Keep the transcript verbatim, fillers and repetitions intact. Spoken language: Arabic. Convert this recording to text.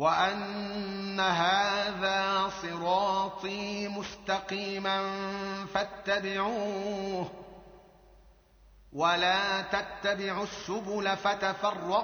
وأن هذا صراطي مستقيما فاتبعوه ولا تتبعوا السبل فتفرق